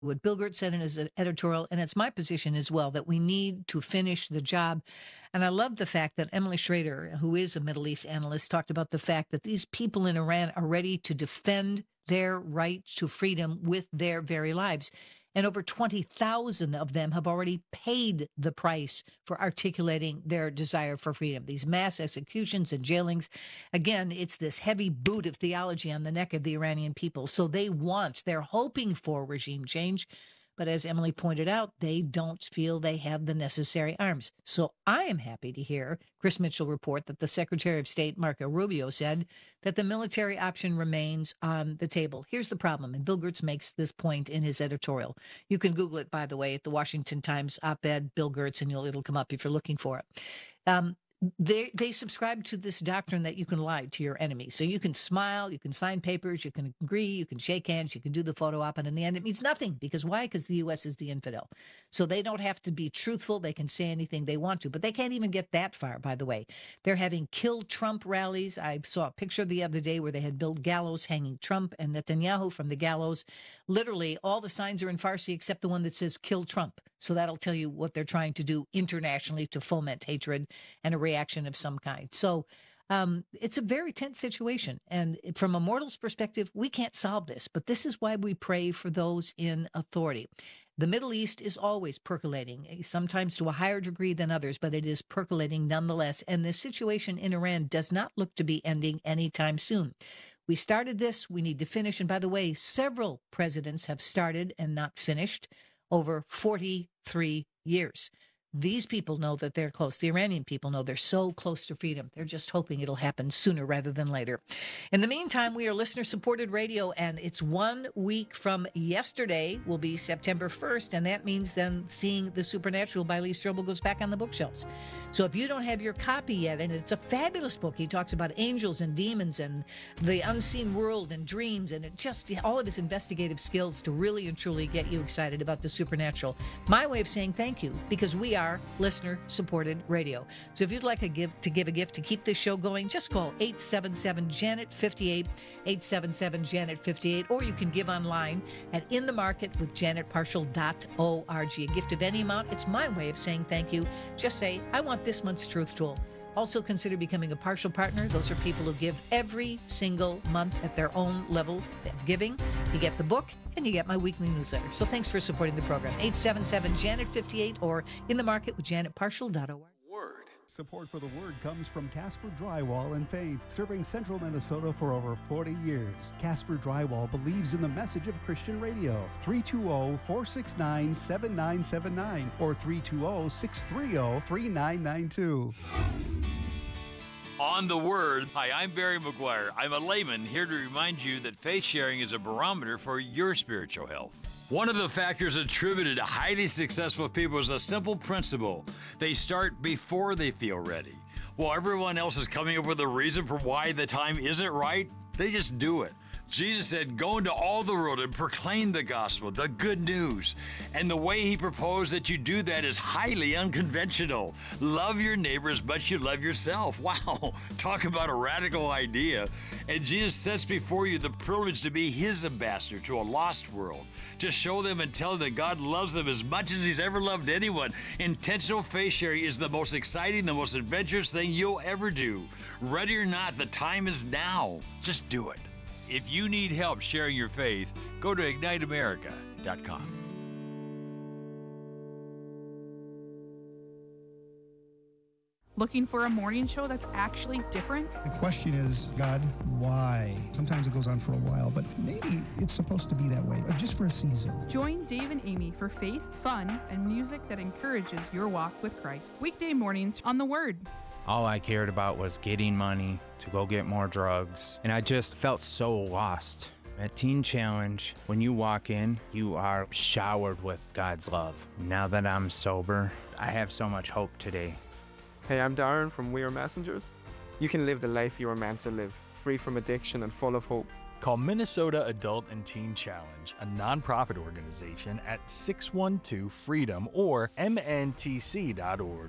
what Bill Gertz said in his editorial, and it's my position as well, that we need to finish the job. And I love the fact that Emily Schrader, who is a Middle East analyst, talked about the fact that these people in Iran are ready to defend their right to freedom with their very lives. And over 20,000 of them have already paid the price for articulating their desire for freedom. These mass executions and jailings, again, it's this heavy boot of theology on the neck of the Iranian people. So they're hoping for regime change. But as Emily pointed out, they don't feel they have the necessary arms. So I am happy to hear Chris Mitchell report that the Secretary of State, Marco Rubio, said that the military option remains on the table. Here's the problem, and Bill Gertz makes this point in his editorial. You can Google it, by the way, at the Washington Times op-ed, Bill Gertz, and it'll come up if you're looking for it. They subscribe to this doctrine that you can lie to your enemy. So you can smile, you can sign papers, you can agree, you can shake hands, you can do the photo op, and in the end it means nothing. Because why? Because the U.S. is the infidel. So they don't have to be truthful. They can say anything they want to, but they can't even get that far, by the way. They're having kill Trump rallies. I saw a picture the other day where they had built gallows hanging Trump and Netanyahu from the gallows. Literally, all the signs are in Farsi except the one that says kill Trump. So that'll tell you what they're trying to do internationally to foment hatred and a reaction of some kind. So it's a very tense situation. And from a mortal's perspective, we can't solve this. But this is why we pray for those in authority. The Middle East is always percolating, sometimes to a higher degree than others, but it is percolating nonetheless. And the situation in Iran does not look to be ending anytime soon. We started this. We need to finish. And by the way, several presidents have started and not finished over 43 years. These people know that they're close. The Iranian people know they're so close to freedom. They're just hoping it'll happen sooner rather than later. In the meantime, we are listener-supported radio, and it's 1 week from yesterday will be September 1st, and that means then Seeing the Supernatural by Lee Strobel goes back on the bookshelves. So if you don't have your copy yet, and it's a fabulous book, he talks about angels and demons and the unseen world and dreams, and it just all of his investigative skills to really and truly get you excited about the supernatural. My way of saying thank you, because we are listener-supported radio. So if you'd like to give a gift to keep this show going, just call 877-JANET-58, 877-JANET-58, or you can give online at inthemarketwithjanetparshall.org. A gift of any amount. It's my way of saying thank you. Just say, I want this month's Truth Tool. Also consider becoming a partial partner. Those are people who give every single month at their own level of giving. You get the book and you get my weekly newsletter. So thanks for supporting the program. 877-JANET-58 or inthemarketwithjanetparshall.org. Support for the Word comes from Casper Drywall and Paint, serving central Minnesota for over 40 years. Casper Drywall believes in the message of Christian radio. 320-469-7979 or 320-630-3992. On the Word. Hi, I'm Barry McGuire. I'm a layman here to remind you that faith sharing is a barometer for your spiritual health. One of the factors attributed to highly successful people is a simple principle. They start before they feel ready. While everyone else is coming up with a reason for why the time isn't right, they just do it. Jesus said, go into all the world and proclaim the gospel, the good news. And the way he proposed that you do that is highly unconventional. Love your neighbor as much as you love yourself. Wow, talk about a radical idea. And Jesus sets before you the privilege to be his ambassador to a lost world. To show them and tell them that God loves them as much as he's ever loved anyone. Intentional faith sharing is the most exciting, the most adventurous thing you'll ever do. Ready or not, the time is now. Just do it. If you need help sharing your faith, go to IgniteAmerica.com. Looking for a morning show that's actually different? The question is, God, why? Sometimes it goes on for a while, but maybe it's supposed to be that way, just for a season. Join Dave and Amy for faith, fun, and music that encourages your walk with Christ. Weekday mornings on The Word. All I cared about was getting money to go get more drugs, and I just felt so lost. At Teen Challenge, when you walk in, you are showered with God's love. Now that I'm sober, I have so much hope today. Hey, I'm Darren from We Are Messengers. You can live the life you were meant to live, free from addiction and full of hope. Call Minnesota Adult and Teen Challenge, a nonprofit organization, at 612-FREEDOM or mntc.org.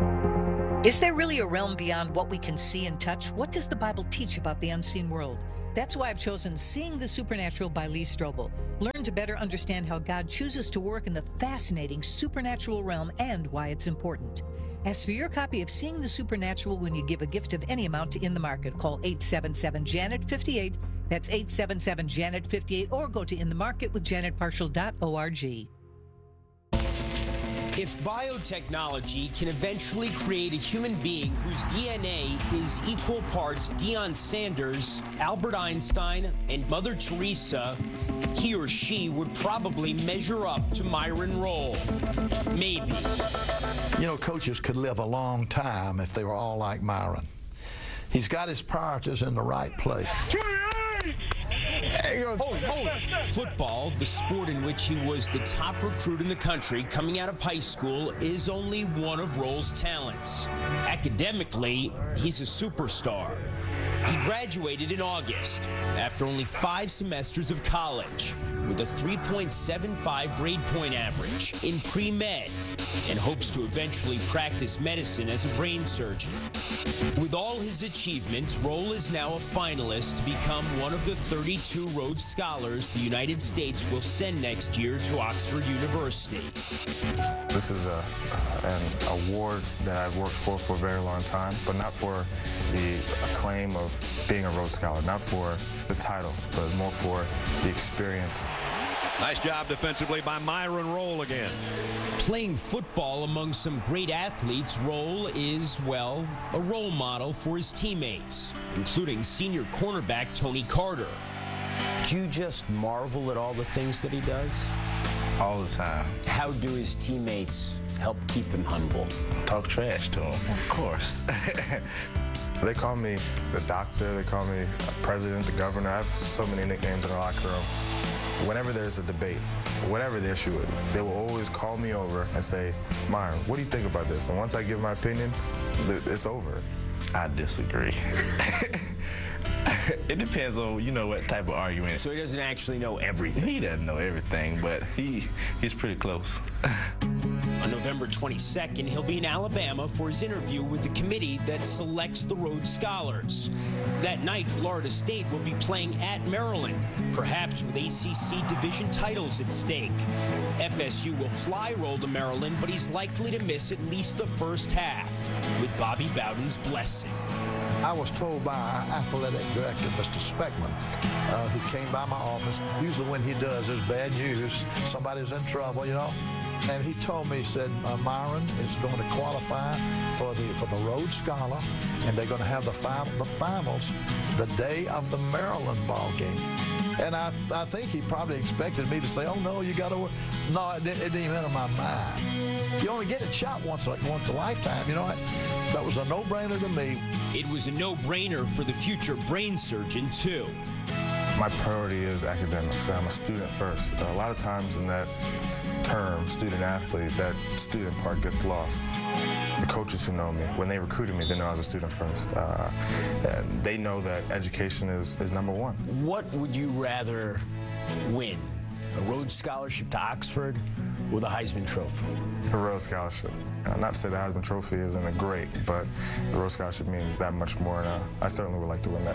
Is there really a realm beyond what we can see and touch? What does the Bible teach about the unseen world? That's why I've chosen Seeing the Supernatural by Lee Strobel. Learn to better understand how God chooses to work in the fascinating supernatural realm and why it's important. Ask for your copy of Seeing the Supernatural when you give a gift of any amount to In the Market. Call 877-JANET-58. That's 877-JANET-58, or go to inthemarketwithjanetparshall.org. If biotechnology can eventually create a human being whose DNA is equal parts Deion Sanders, Albert Einstein, and Mother Teresa, he or she would probably measure up to Myron Rolle. Maybe. You know, coaches could live a long time if they were all like Myron. He's got his priorities in the right place. Football, the sport in which he was the top recruit in the country coming out of high school, is only one of Rolle's talents. Academically, he's a superstar. He graduated in August after only 5 semesters of college with a 3.75 grade point average in pre-med and hopes to eventually practice medicine as a brain surgeon. With all his achievements, Rolle is now a finalist to become one of the 32 Rhodes Scholars the United States will send next year to Oxford University. This is an award that I've worked for a very long time, but not for the acclaim of being a Rhodes Scholar, not for the title, but more for the experience. Nice job defensively by Myron Rolle again. Playing football among some great athletes, Rolle is, well, a role model for his teammates, including senior cornerback Tony Carter. Do you just marvel at all the things that he does? All the time. How do his teammates help keep him humble? Talk trash to him, of course. They call me the doctor, they call me president, the governor. I have so many nicknames in the locker room. Whenever there's a debate, whatever the issue is, they will always call me over and say, Myron, what do you think about this? And once I give my opinion, it's over. I disagree. It depends on, what type of argument. So he doesn't actually know everything. He doesn't know everything, but he's pretty close. On November 22nd, he'll be in Alabama for his interview with the committee that selects the Rhodes Scholars. That night, Florida State will be playing at Maryland, perhaps with ACC division titles at stake. FSU will fly Rolle to Maryland, but he's likely to miss at least the first half, with Bobby Bowden's blessing. I was told by our athletic director, Mr. Speckman, who came by my office. Usually when he does, there's bad news. Somebody's in trouble, And he told me, he said, Myron is going to qualify for the Rhodes Scholar, and they're going to have the finals the day of the Maryland ball game. And I think he probably expected me to say, oh, no, you got to work. No, it didn't even enter my mind. You only get it shot once a lifetime, That was a no-brainer to me. It was a no-brainer for the future brain surgeon, too. My priority is academics. I'm a student first. A lot of times in that term, student-athlete, that student part gets lost. The coaches who know me, when they recruited me, they know I was a student first. And they know that education is number one. What would you rather win? A Rhodes Scholarship to Oxford or the Heisman Trophy? The Rhodes Scholarship. Not to say the Heisman Trophy isn't great, but the Rhodes Scholarship means that much more, and I certainly would like to win that.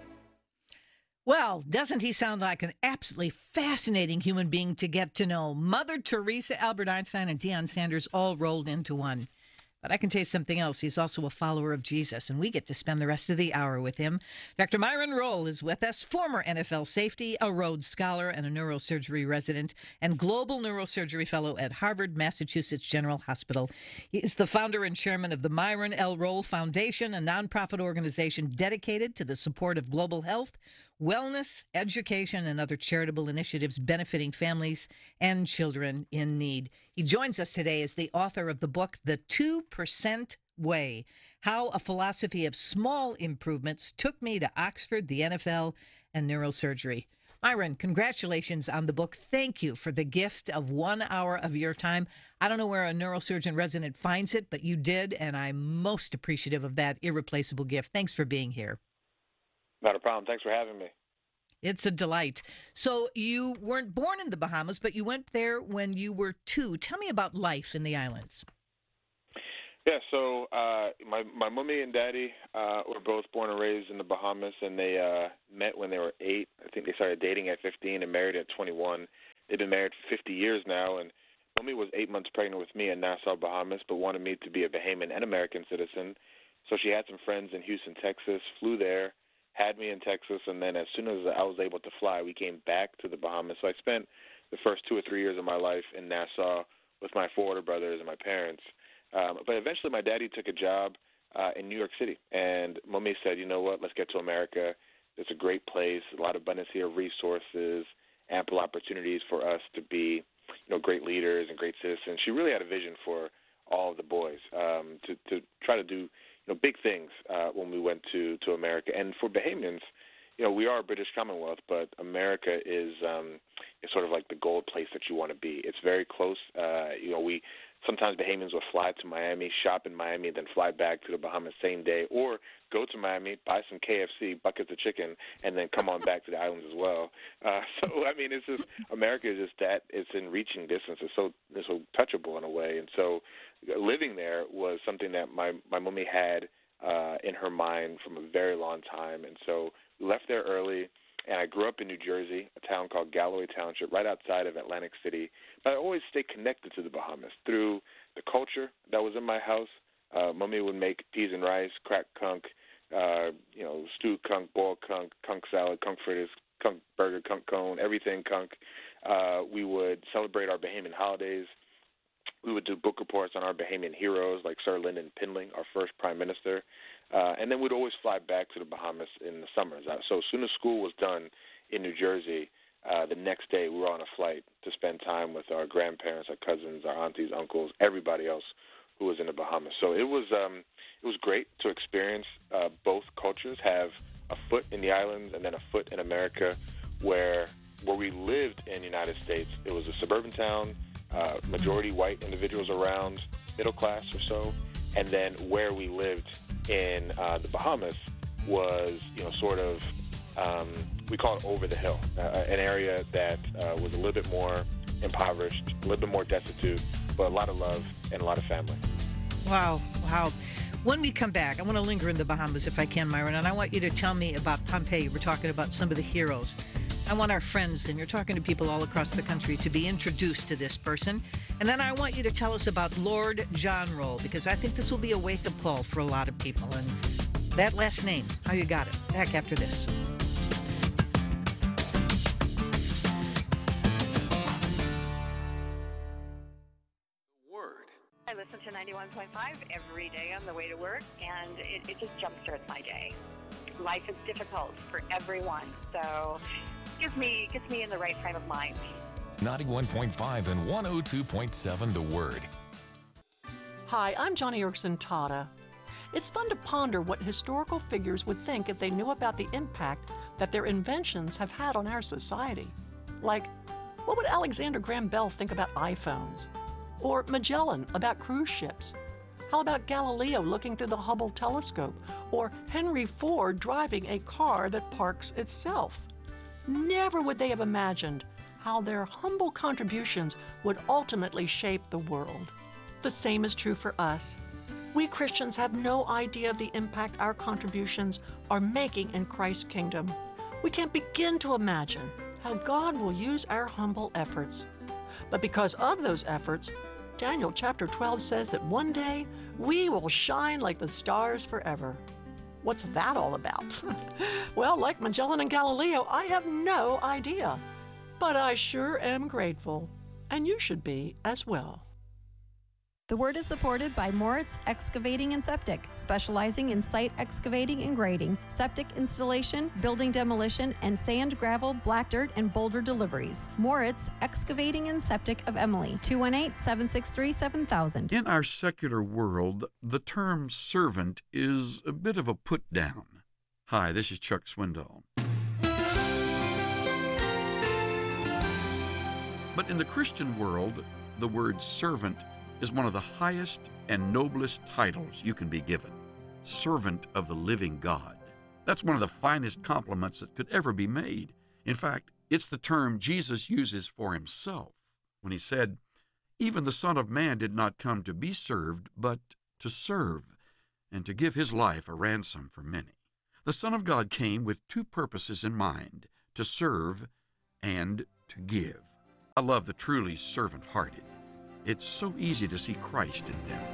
Well, doesn't he sound like an absolutely fascinating human being to get to know? Mother Teresa, Albert Einstein, and Deion Sanders all rolled into one. But I can tell you something else. He's also a follower of Jesus, and we get to spend the rest of the hour with him. Dr. Myron Rolle is with us, former NFL safety, a Rhodes Scholar, and a neurosurgery resident, and global neurosurgery fellow at Harvard, Massachusetts General Hospital. He is the founder and chairman of the Myron L. Rolle Foundation, a nonprofit organization dedicated to the support of global health, wellness, education, and other charitable initiatives benefiting families and children in need. He joins us today as the author of the book, The 2% Way, How a Philosophy of Small Improvements Took Me to Oxford, the NFL, and Neurosurgery. Myron, congratulations on the book. Thank you for the gift of 1 hour of your time. I don't know where a neurosurgeon resident finds it, but you did, and I'm most appreciative of that irreplaceable gift. Thanks for being here. Not a problem. Thanks for having me. It's a delight. So you weren't born in the Bahamas, but you went there when you were 2. Tell me about life in the islands. Yeah, so my mommy and daddy were both born and raised in the Bahamas, and they met when they wwere 8. I think they started dating at 15 and married at 21. They've been married for 50 years now, and mommy was 8 months pregnant with me in Nassau, Bahamas, but wanted me to be a Bahamian and American citizen. So she had some friends in Houston, Texas, flew there, had me in Texas, and then as soon as I was able to fly, we came back to the Bahamas. So I spent the first 2 or 3 years of my life in Nassau with my 4 older brothers and my parents. But eventually my daddy took a job in New York City, and mommy said, you know what, let's get to America. It's a great place, a lot of abundance here, resources, ample opportunities for us to be, great leaders and great citizens. She really had a vision for all of the boys to try to do, big things when we went to America. And for Bahamians, we are a British Commonwealth, but America is sort of like the gold place that you want to be. It's very close. Sometimes Bahamians will fly to Miami, shop in Miami, then fly back to the Bahamas same day, or go to Miami, buy some KFC, buckets of chicken, and then come on back to the islands as well. It's just America is just that. It's in reaching distance. It's so touchable in a way. And so living there was something that my mommy had in her mind from a very long time. And so we left there early. And I grew up in New Jersey, a town called Galloway Township, right outside of Atlantic City. But I always stayed connected to the Bahamas through the culture that was in my house. Mommy would make peas and rice, cracked conch, stewed conch, boiled conch salad, conch fritters, conch burger, conch cone, everything conch. We would celebrate our Bahamian holidays. We would do book reports on our Bahamian heroes like Sir Lyndon Pindling, our first prime minister. And then we'd always fly back to the Bahamas in the summers. So as soon as school was done in New Jersey, the next day we were on a flight to spend time with our grandparents, our cousins, our aunties, uncles, everybody else who was in the Bahamas. So it was great to experience both cultures, have a foot in the islands and then a foot in America, where we lived in the United States. It was a suburban town, majority white individuals around, middle class or so, and then where we lived in the Bahamas was, we call it over the hill, an area that was a little bit more impoverished, a little bit more destitute, but a lot of love and a lot of family. Wow. When we come back, I want to linger in the Bahamas if I can, Myron, and I want you to tell me about Pompeii. We're talking about some of the heroes. I want our friends, and you're talking to people all across the country, to be introduced to this person. And then I want you to tell us about Lord John Roll, because I think this will be a wake-up call for a lot of people. And that last name, how you got it. Back after this. I listen to 91.5 every day on the way to work, and it just jumpstarts my day. Life is difficult for everyone, so gets me in the right frame of mind. 91.5 and 102.7 The Word. Hi, I'm Johnny Erkson Tada. It's fun to ponder what historical figures would think if they knew about the impact that their inventions have had on our society. Like, what would Alexander Graham Bell think about iPhones? Or Magellan about cruise ships? How about Galileo looking through the Hubble telescope? Or Henry Ford driving a car that parks itself? Never would they have imagined how their humble contributions would ultimately shape the world. The same is true for us. We Christians have no idea of the impact our contributions are making in Christ's kingdom. We can't begin to imagine how God will use our humble efforts. But because of those efforts, Daniel chapter 12 says that one day we will shine like the stars forever. What's that all about? Well, like Magellan and Galileo, I have no idea. But I sure am grateful. And you should be as well. The Word is supported by Moritz Excavating and Septic, specializing in site excavating and grading, septic installation, building demolition, and sand, gravel, black dirt, and boulder deliveries. Moritz Excavating and Septic of Emily, 218-763-7000. In our secular world, the term servant is a bit of a put-down. Hi, this is Chuck Swindoll. But in the Christian world, the word servant is one of the highest and noblest titles you can be given. Servant of the living God. That's one of the finest compliments that could ever be made. In fact, it's the term Jesus uses for himself when he said, "Even the Son of Man did not come to be served, but to serve, and to give his life a ransom for many. The Son of God came with two purposes in mind, to serve and to give. I love the truly servant-hearted. It's so easy to see Christ in them.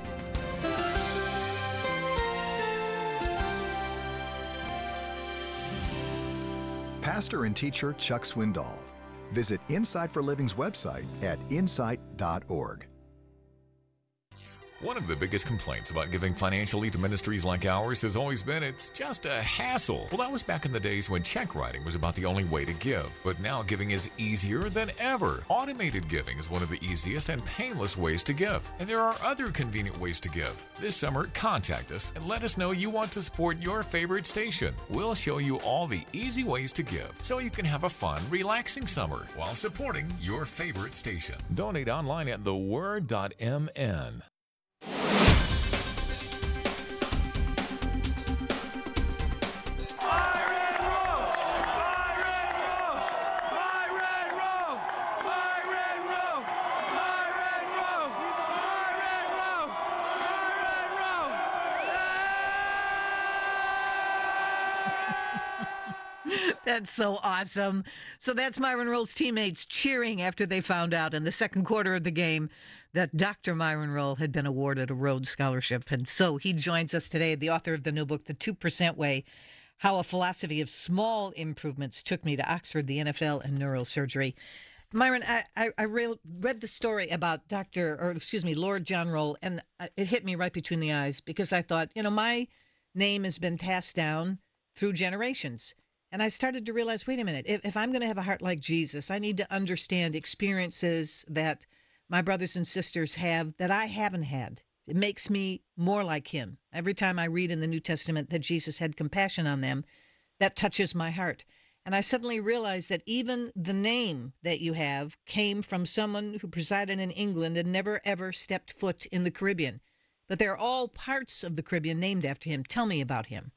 Pastor and teacher Chuck Swindoll. Visit Insight for Living's website at insight.org. One of the biggest complaints about giving financially to ministries like ours has always been it's just a hassle. Well, that was back in the days when check writing was about the only way to give. But now giving is easier than ever. Automated giving is one of the easiest and painless ways to give. And there are other convenient ways to give. This summer, contact us and let us know you want to support your favorite station. We'll show you all the easy ways to give so you can have a fun, relaxing summer while supporting your favorite station. Donate online at theword.mn. That's so awesome. So that's Myron Roll's teammates cheering after they found out in the second quarter of the game that Dr. Myron Roll had been awarded a Rhodes Scholarship. And so he joins us today, the author of the new book, The 2% Way, How a Philosophy of Small Improvements Took Me to Oxford, the NFL, and Neurosurgery. Myron, I read the story about Lord John Roll, and it hit me right between the eyes because I thought, my name has been passed down through generations. And I started to realize, wait a minute, if I'm going to have a heart like Jesus, I need to understand experiences that my brothers and sisters have that I haven't had. It makes me more like him. Every time I read in the New Testament that Jesus had compassion on them, that touches my heart. And I suddenly realized that even the name that you have came from someone who presided in England and never, ever stepped foot in the Caribbean. But they're all parts of the Caribbean named after him. Tell me about him.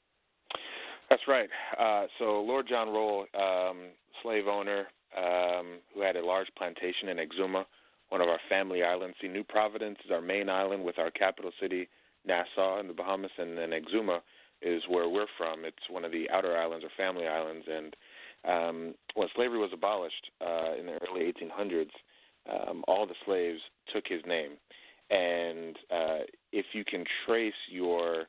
That's right. So Lord John Roll, slave owner who had a large plantation in Exuma, one of our family islands. See, New Providence is our main island with our capital city, Nassau, in the Bahamas, and then Exuma is where we're from. It's one of the outer islands or family islands. And when slavery was abolished in the early 1800s, all the slaves took his name. And if you can trace your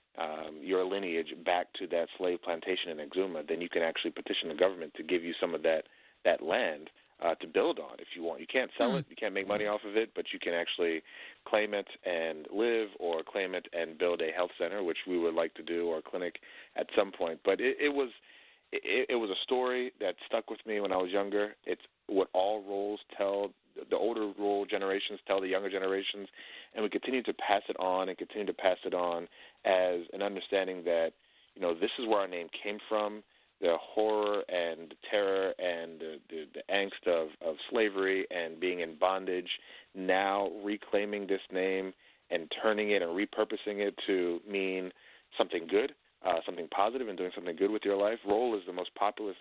lineage back to that slave plantation in Exuma, then you can actually petition the government to give you some of that land to build on if you want. You can't sell it, you can't make money off of it, but you can actually claim it and live, or claim it and build a health center, which we would like to do, or a clinic at some point. But it was a story that stuck with me when I was younger. It's what all Rolls tell, the older Roll generations tell the younger generations, and we continue to pass it on and continue to pass it on as an understanding that, this is where our name came from, the horror and the terror and the angst of slavery and being in bondage, now reclaiming this name and turning it and repurposing it to mean something good, something positive, and doing something good with your life. Roll is the most popular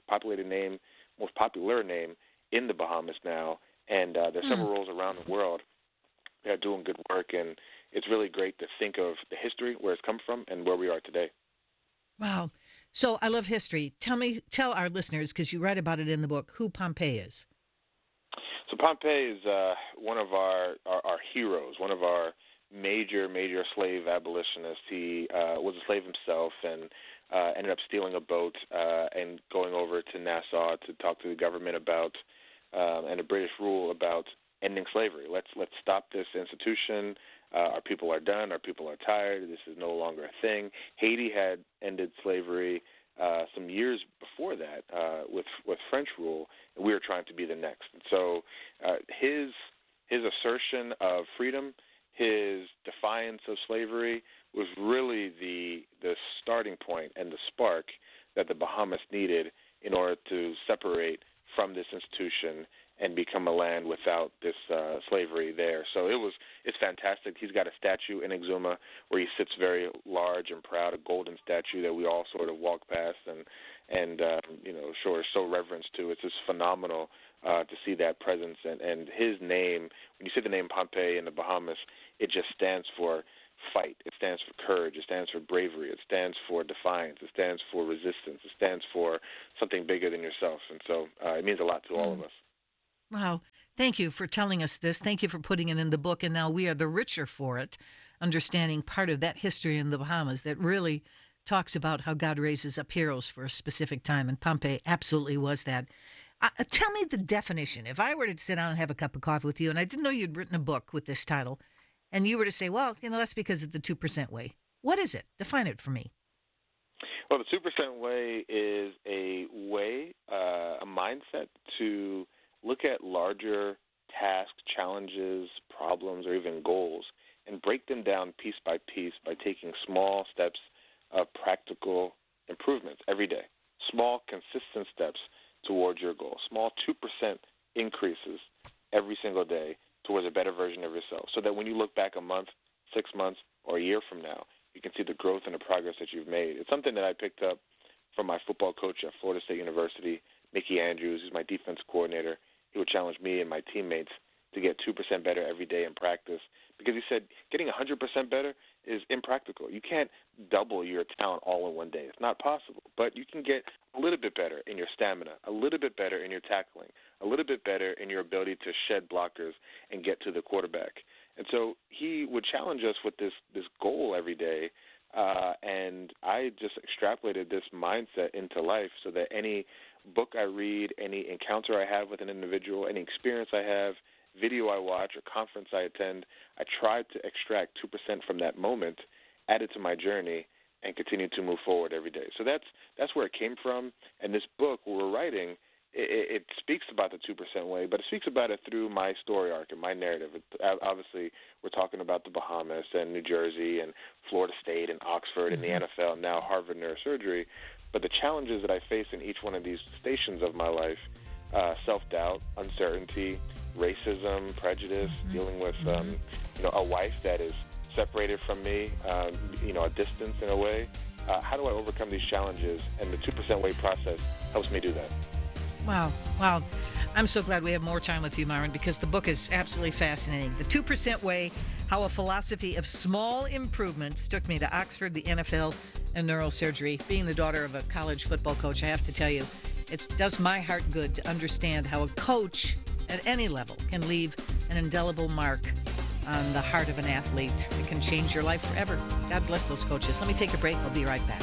name in the Bahamas now, and there's several Rolls around the world that are doing good work, and it's really great to think of the history, where it's come from, and where we are today. Wow. So I love history. Tell our listeners, because you write about it in the book, who Pompey is. So Pompey is one of our heroes, one of our major slave abolitionists. He was a slave himself and ended up stealing a boat and going over to Nassau to talk to the government about and the British rule about ending slavery. Let's stop this institution. Our people are done. Our people are tired. This is no longer a thing. Haiti had ended slavery some years before that with French rule, and we were trying to be the next. And so his assertion of freedom, his defiance of slavery, was really the starting point and the spark that the Bahamas needed in order to separate from this institution and become a land without this slavery there. So it's fantastic. He's got a statue in Exuma where he sits very large and proud, a golden statue that we all sort of walk past and show reverence to. It's just phenomenal to see that presence. And his name, when you say the name Pompey in the Bahamas, it just stands for fight. It stands for courage. It stands for bravery. It stands for defiance. It stands for resistance. It stands for something bigger than yourself. And so it means a lot to all of us. Wow. Thank you for telling us this. Thank you for putting it in the book. And now we are the richer for it, understanding part of that history in the Bahamas that really talks about how God raises up heroes for a specific time. And Pompey absolutely was that. Tell me the definition. If I were to sit down and have a cup of coffee with you, and I didn't know you'd written a book with this title, and you were to say, well, that's because of the 2% way. What is it? Define it for me. Well, the 2% way is a way, a mindset to look at larger tasks, challenges, problems, or even goals, and break them down piece by piece by taking small steps of practical improvements every day. Small, consistent steps towards your goal. Small 2% increases every single day towards a better version of yourself, so that when you look back a month, 6 months, or a year from now, you can see the growth and the progress that you've made. It's something that I picked up from my football coach at Florida State University, Mickey Andrews, who's my defense coordinator. He would challenge me and my teammates to get 2% better every day in practice, because he said getting 100% better is impractical. You can't double your talent all in one day. It's not possible. But you can get a little bit better in your stamina, a little bit better in your tackling, a little bit better in your ability to shed blockers and get to the quarterback. And so he would challenge us with this goal every day, and I just extrapolated this mindset into life so that any book I read, any encounter I have with an individual, any experience I have, video I watch, or conference I attend, I try to extract 2% from that moment, add it to my journey, and continue to move forward every day. So that's where it came from. And this book we're writing, it speaks about the 2% way, but it speaks about it through my story arc and my narrative. Obviously, we're talking about the Bahamas and New Jersey and Florida State and Oxford and the NFL, and now Harvard Neurosurgery. But the challenges that I face in each one of these stations of my life, self-doubt, uncertainty, racism, prejudice, dealing with a wife that is separated from me, a distance in a way. How do I overcome these challenges? And the 2% way process helps me do that. Wow. I'm so glad we have more time with you, Myron, because the book is absolutely fascinating. The 2% Way, How a Philosophy of Small Improvements Took Me to Oxford, the NFL, and Neurosurgery. Being the daughter of a college football coach, I have to tell you, it does my heart good to understand how a coach at any level can leave an indelible mark on the heart of an athlete that can change your life forever. God bless those coaches. Let me take a break. I'll be right back.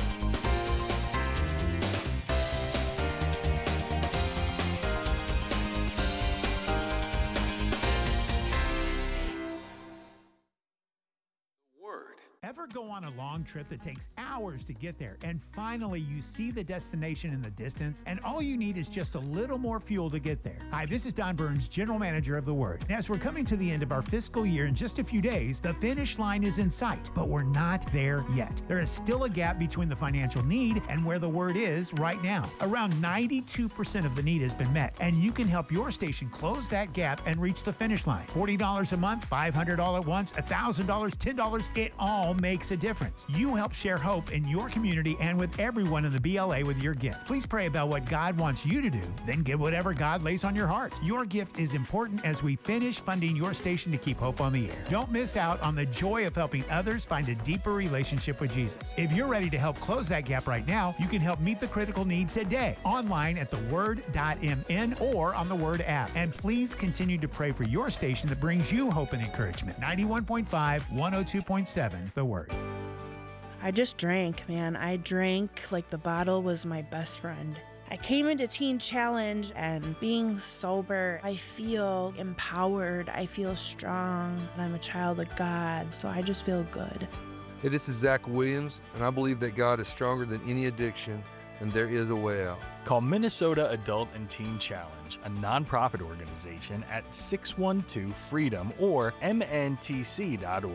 Ever go on a long trip that takes hours to get there, and finally you see the destination in the distance, and all you need is just a little more fuel to get there? Hi, this is Don Burns, General Manager of The Word. And as we're coming to the end of our fiscal year in just a few days, the finish line is in sight, but we're not there yet. There is still a gap between the financial need and where The Word is right now. Around 92% of the need has been met, and you can help your station close that gap and reach the finish line. $40 a month, $500 all at once, $1,000, $10, it all makes a difference. You help share hope in your community and with everyone in the BLA with your gift. Please pray about what God wants you to do, then give whatever God lays on your heart. Your gift is important as we finish funding your station to keep hope on the air. Don't miss out on the joy of helping others find a deeper relationship with Jesus. If you're ready to help close that gap right now, you can help meet the critical need today, online at theword.mn or on the Word app. And please continue to pray for your station that brings you hope and encouragement. 91.5, 102.7, The Word. I just drank, man. I drank like the bottle was my best friend. I came into Teen Challenge, and being sober, I feel empowered, I feel strong, and I'm a child of God, so I just feel good. Hey, this is Zach Williams, and I believe that God is stronger than any addiction, and there is a way out. Call Minnesota Adult and Teen Challenge, a nonprofit organization, at 612-FREEDOM or mntc.org.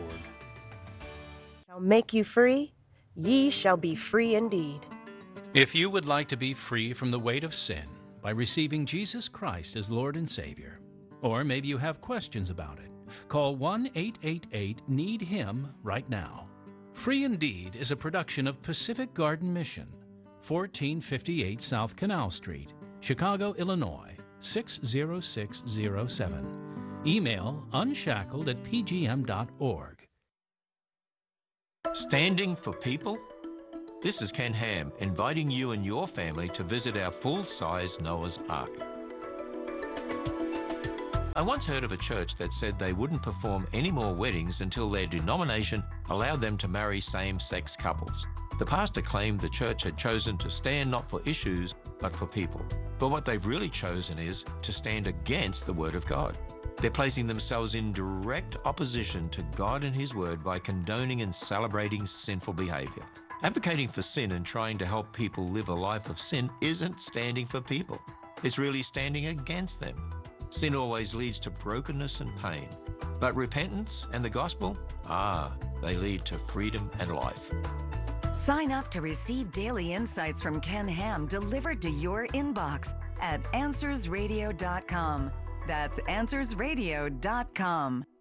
Shall make you free, ye shall be free indeed. If you would like to be free from the weight of sin by receiving Jesus Christ as Lord and Savior, or maybe you have questions about it, call 1-888-NEED-HIM right now. Free Indeed is a production of Pacific Garden Mission, 1458 South Canal Street, Chicago, Illinois, 60607. Email unshackled@pgm.org. Standing for people? This is Ken Ham, inviting you and your family to visit our full-size Noah's Ark. I once heard of a church that said they wouldn't perform any more weddings until their denomination allowed them to marry same-sex couples. The pastor claimed the church had chosen to stand not for issues, but for people. But what they've really chosen is to stand against the Word of God. They're placing themselves in direct opposition to God and His Word by condoning and celebrating sinful behavior. Advocating for sin and trying to help people live a life of sin isn't standing for people. It's really standing against them. Sin always leads to brokenness and pain. But repentance and the gospel, they lead to freedom and life. Sign up to receive daily insights from Ken Ham delivered to your inbox at AnswersRadio.com. That's AnswersRadio.com.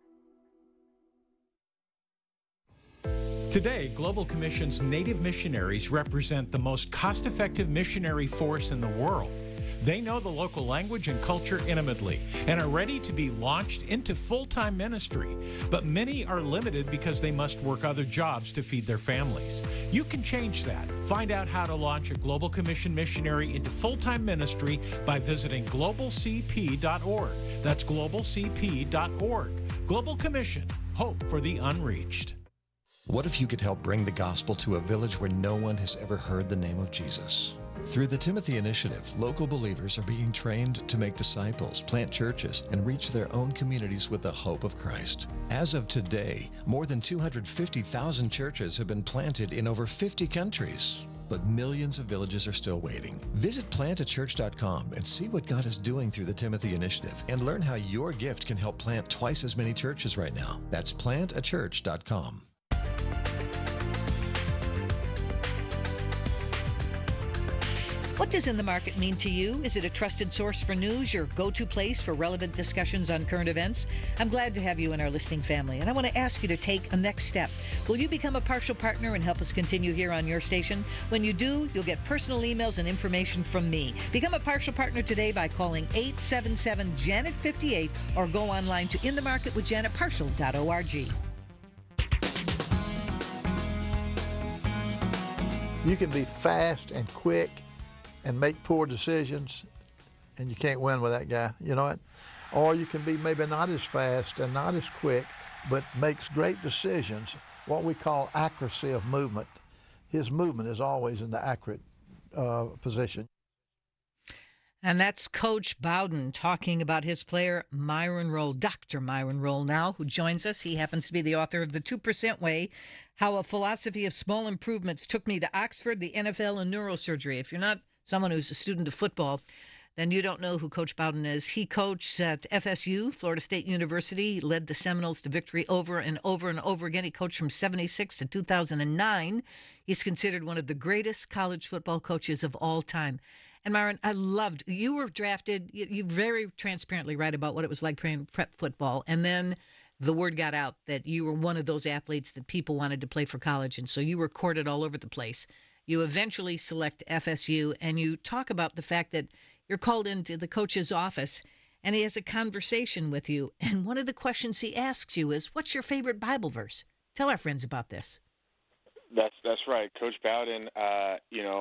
Today, Global Commission's Native missionaries represent the most cost-effective missionary force in the world. They know the local language and culture intimately and are ready to be launched into full-time ministry. But many are limited because they must work other jobs to feed their families. You can change that. Find out how to launch a Global Commission missionary into full-time ministry by visiting globalcp.org. That's globalcp.org. Global Commission, hope for the unreached. What if you could help bring the gospel to a village where no one has ever heard the name of Jesus? Through the Timothy Initiative, local believers are being trained to make disciples, plant churches, and reach their own communities with the hope of Christ. As of today, more than 250,000 churches have been planted in over 50 countries. But millions of villages are still waiting. Visit plantachurch.com and see what God is doing through the Timothy Initiative and learn how your gift can help plant twice as many churches right now. That's plantachurch.com. What does In the Market mean to you? Is it a trusted source for news, your go-to place for relevant discussions on current events? I'm glad to have you in our listening family, and I want to ask you to take a next step. Will you become a partial partner and help us continue here on your station? When you do, you'll get personal emails and information from me. Become a partial partner today by calling 877-JANET-58 or go online to inthemarketwithjanetpartial.org. You can be fast and quick and make poor decisions, and you can't win with that guy, you know it? Or you can be maybe not as fast and not as quick, but makes great decisions, what we call accuracy of movement. His movement is always in the accurate position. And that's Coach Bowden talking about his player, Myron Rolle, Dr. Myron Rolle now, who joins us. He happens to be the author of The 2% Way, How a Philosophy of Small Improvements Took Me to Oxford, the NFL, and Neurosurgery. If you're not someone who's a student of football, then you don't know who Coach Bowden is. He coached at FSU, Florida State University. He led the Seminoles to victory over and over and over again. He coached from 76 to 2009. He's considered one of the greatest college football coaches of all time. And Myron, I loved, you were drafted, you very transparently write about what it was like playing prep football. And then the word got out that you were one of those athletes that people wanted to play for college. And so you were courted all over the place. You eventually select FSU, and you talk about the fact that you're called into the coach's office, and he has a conversation with you. And one of the questions he asks you is, what's your favorite Bible verse? Tell our friends about this. That's right. Coach Bowden, I'd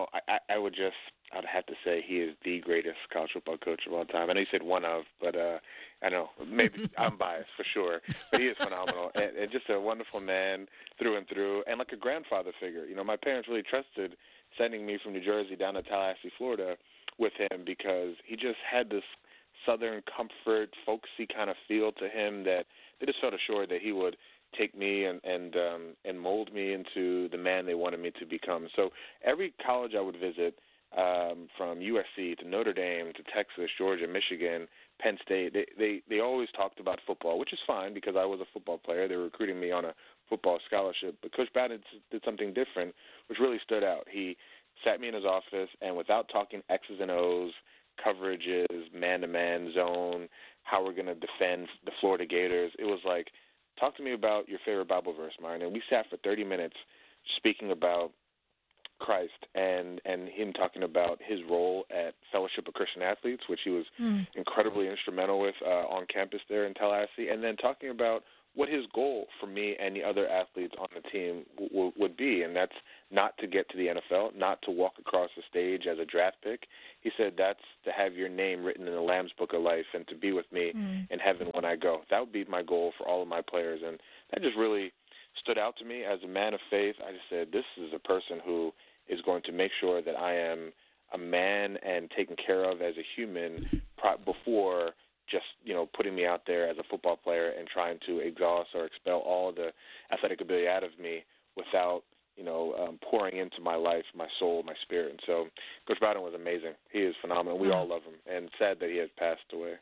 have to say he is the greatest college football coach of all time. I know you said one of, but I know maybe I'm biased for sure. But he is phenomenal and just a wonderful man through and through, and like a grandfather figure. You know, my parents really trusted sending me from New Jersey down to Tallahassee, Florida, with him because he just had this Southern comfort, folksy kind of feel to him that they just felt assured that he would take me and mold me into the man they wanted me to become. So every college I would visit, from USC to Notre Dame to Texas, Georgia, Michigan, Penn State, they always talked about football, which is fine because I was a football player. They were recruiting me on a football scholarship. But Coach Bowden did something different, which really stood out. He sat me in his office, and without talking X's and O's, coverages, man-to-man zone, how we're going to defend the Florida Gators, it was like, talk to me about your favorite Bible verse, Myron. And we sat for 30 minutes speaking about Christ and him talking about his role at Fellowship of Christian Athletes, which he was incredibly instrumental with on campus there in Tallahassee, and then talking about what his goal for me and the other athletes on the team would be, and that's not to get to the NFL, not to walk across the stage as a draft pick. He said that's to have your name written in the Lamb's Book of Life and to be with me in heaven when I go. That would be my goal for all of my players, and that just really stood out to me as a man of faith. I just said, this is a person who is going to make sure that I am a man and taken care of as a human before just, putting me out there as a football player and trying to exhaust or expel all the athletic ability out of me without, pouring into my life, my soul, my spirit. And so Coach Bowden was amazing. He is phenomenal. We all love him, and sad that he has passed away.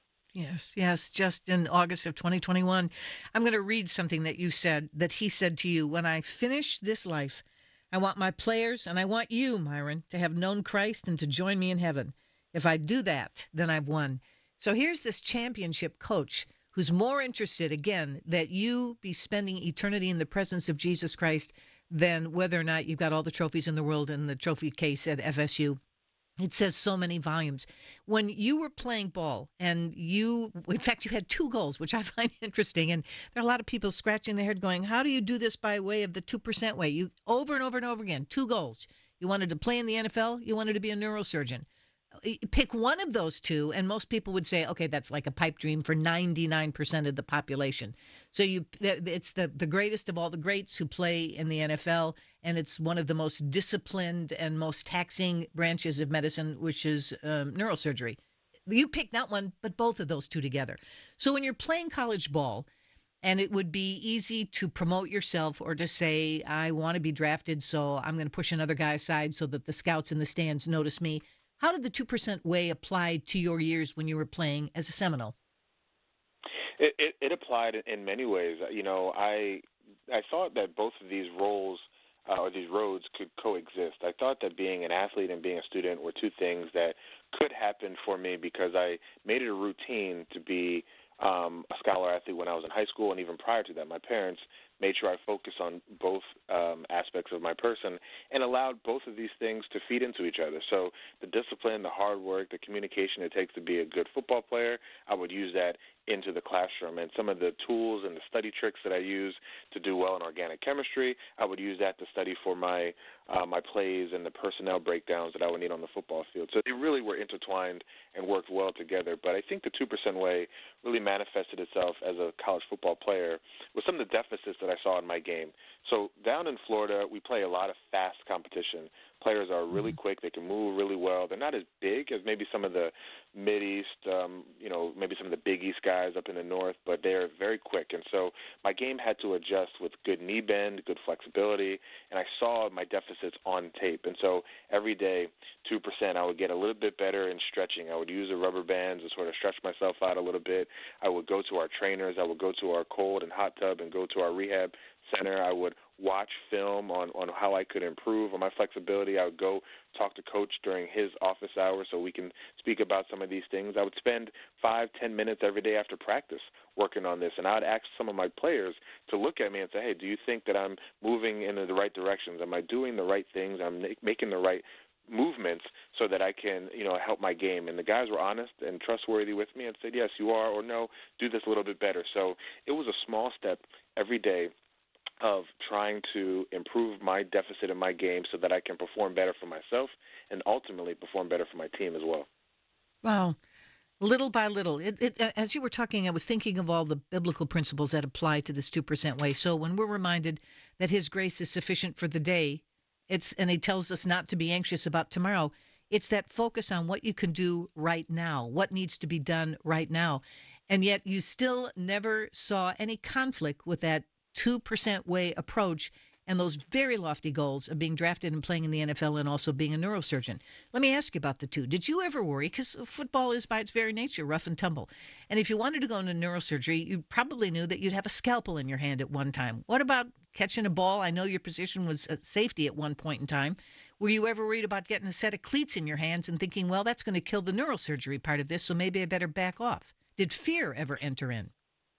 Yes, just in August of 2021. I'm going to read something that you said, that he said to you. When I finish this life, I want my players and I want you, Myron, to have known Christ and to join me in heaven. If I do that, then I've won. So here's this championship coach who's more interested, again, that you be spending eternity in the presence of Jesus Christ than whether or not you've got all the trophies in the world in the trophy case at FSU. It says so many volumes. When you were playing ball and in fact, you had 2 goals, which I find interesting. And there are a lot of people scratching their head going, how do you do this by way of the 2% way? You over and over and over again, 2 goals. You wanted to play in the NFL. You wanted to be a neurosurgeon. Pick one of those 2, and most people would say, okay, that's like a pipe dream for 99% of the population. So it's the greatest of all the greats who play in the NFL, and it's one of the most disciplined and most taxing branches of medicine, which is neurosurgery. You pick not one, but both of those 2 together. So when you're playing college ball, and it would be easy to promote yourself or to say, I want to be drafted, so I'm going to push another guy aside so that the scouts in the stands notice me. How did the 2% way apply to your years when you were playing as a Seminole? It applied in many ways. I thought that both of these roles or these roads could coexist. I thought that being an athlete and being a student were 2 things that could happen for me because I made it a routine to be a scholar athlete when I was in high school, and even prior to that, my parents made sure I focused on both aspects of my person and allowed both of these things to feed into each other. So the discipline, the hard work, the communication it takes to be a good football player, I would use that into the classroom. And some of the tools and the study tricks that I use to do well in organic chemistry, I would use that to study for my plays and the personnel breakdowns that I would need on the football field. So they really were intertwined and worked well together. But I think the 2% way really manifested itself as a college football player with some of the deficits that I saw in my game. So down in Florida, we play a lot of fast competition. Players are really quick. They can move really well. They're not as big as maybe some of the Mid-East, maybe some of the Big East guys up in the north, but they're very quick. And so my game had to adjust with good knee bend, good flexibility, and I saw my deficits on tape. And so every day, 2%, I would get a little bit better in stretching. I would use the rubber bands to sort of stretch myself out a little bit. I would go to our trainers. I would go to our cold and hot tub and go to our rehab center. I would watch film on how I could improve on my flexibility. I would go talk to Coach during his office hours so we can speak about some of these things. I would spend 5-10 minutes every day after practice working on this, and I would ask some of my players to look at me and say, hey, do you think that I'm moving in the right directions? Am I doing the right things? Am I making the right movements so that I can, help my game? And the guys were honest and trustworthy with me and said, yes, you are, or no, do this a little bit better. So it was a small step every day of trying to improve my deficit in my game so that I can perform better for myself and ultimately perform better for my team as well. Wow. Little by little. As you were talking, I was thinking of all the biblical principles that apply to this 2% way. So when we're reminded that his grace is sufficient for the day, and he tells us not to be anxious about tomorrow, it's that focus on what you can do right now, what needs to be done right now. And yet you still never saw any conflict with that 2% way approach and those very lofty goals of being drafted and playing in the NFL and also being a neurosurgeon. Let me ask you about the 2. Did you ever worry, because football is by its very nature rough and tumble, and if you wanted to go into neurosurgery, you probably knew that you'd have a scalpel in your hand at one time. What about catching a ball? I know your position was safety at one point in time. Were you ever worried about getting a set of cleats in your hands and thinking, well, that's going to kill the neurosurgery part of this, so maybe I better back off? Did fear ever enter in?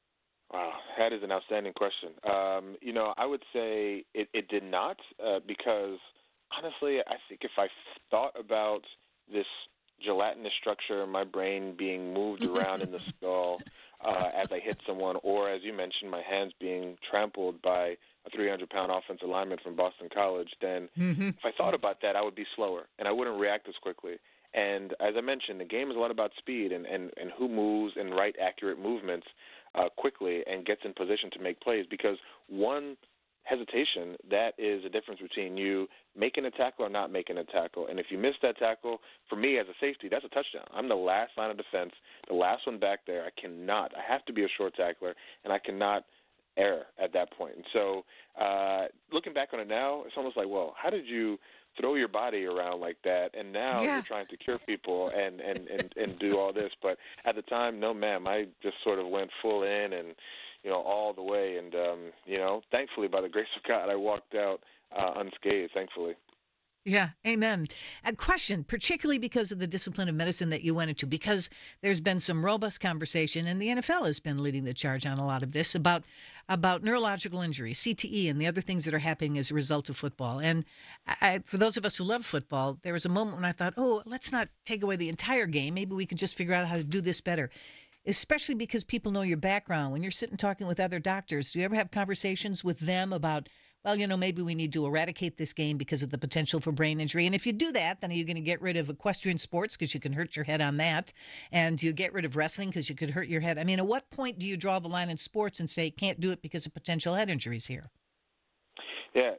Wow, that is an outstanding question. I would say it did not because Honestly, I think if I thought about this gelatinous structure in my brain being moved around in the skull as I hit someone, or as you mentioned, my hands being trampled by a 300-pound offensive lineman from Boston College, then if I thought about that, I would be slower and I wouldn't react as quickly. And as I mentioned, the game is a lot about speed and who moves and right accurate movements quickly and gets in position to make plays, because one hesitation, that is a difference between you making a tackle or not making a tackle. And if you miss that tackle, for me as a safety, that's a touchdown. I'm the last line of defense, the last one back there. I have to be a short tackler, and I cannot error at that point. And so looking back on it now, it's almost like, well, how did you throw your body around like that, and now you're trying to cure people and do all this? But at the time, no, ma'am, I just sort of went full in and all the way. And, thankfully, by the grace of God, I walked out unscathed, thankfully. Yeah, amen. A question, particularly because of the discipline of medicine that you went into, because there's been some robust conversation, and the NFL has been leading the charge on a lot of this, about neurological injury, CTE, and the other things that are happening as a result of football. And for those of us who love football, there was a moment when I thought, let's not take away the entire game. Maybe we could just figure out how to do this better, especially because people know your background. When you're sitting talking with other doctors, do you ever have conversations with them about, well, maybe we need to eradicate this game because of the potential for brain injury? And if you do that, then are you going to get rid of equestrian sports because you can hurt your head on that? And you get rid of wrestling because you could hurt your head? I mean, at what point do you draw the line in sports and say, can't do it because of potential head injuries here? Yeah,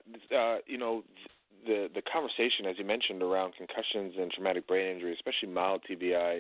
the conversation, as you mentioned, around concussions and traumatic brain injury, especially mild TBI,